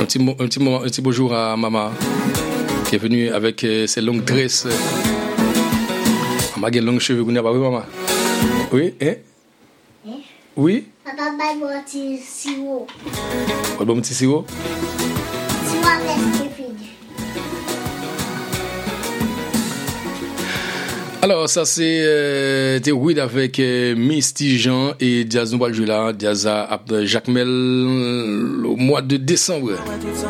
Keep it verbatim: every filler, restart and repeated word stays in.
Un petit, un petit, un petit bonjour à maman qui est venue avec euh, ses longues tresses. Maman a des longs cheveux, vous n'avez pas vu maman? Oui, hein? Hein? Oui? Papa, baille mon petit sirop. Pas bon petit sirop? Sirop avec fini. Alors, ça c'est euh, Théoïde avec euh, Misty Jean et Diaz nous va jouer là. Diaz a Jacques Mel euh, au mois de décembre.